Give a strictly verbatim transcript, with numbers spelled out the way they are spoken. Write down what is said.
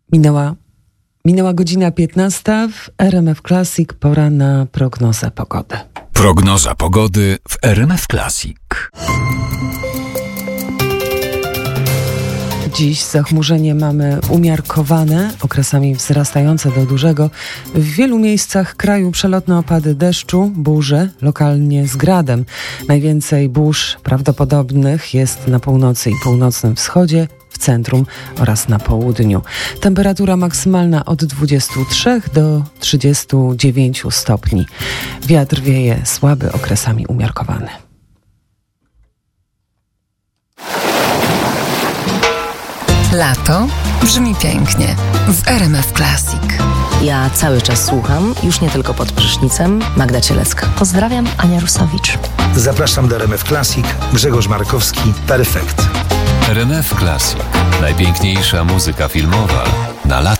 Minęła, minęła godzina piętnasta w R M F Classic. Pora na prognozę pogody. Prognoza pogody w R M F Classic. Dziś zachmurzenie mamy umiarkowane, okresami wzrastające do dużego. W wielu miejscach kraju przelotne opady deszczu, burze, lokalnie z gradem. Najwięcej burz prawdopodobnych jest na północy i północnym wschodzie, w centrum oraz na południu. Temperatura maksymalna od dwudziestu trzech do trzydziestu dziewięciu stopni. Wiatr wieje słaby, okresami umiarkowany. Lato brzmi pięknie w R M F Classic. Ja cały czas słucham, już nie tylko pod prysznicem, Magda Cielecka. Pozdrawiam, Ania Rusowicz. Zapraszam do R M F Classic, Grzegorz Markowski, Perfekt. R M F Classic. Najpiękniejsza muzyka filmowa na lato.